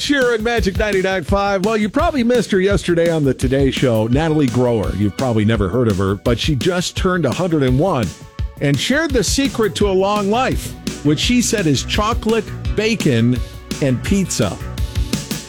Here at Magic 99.5. Well, you probably missed her yesterday on the Today Show. Natalie Grower. You've probably never heard of her, but she just turned 101 and shared the secret to a long life, which she said is chocolate, bacon, and pizza.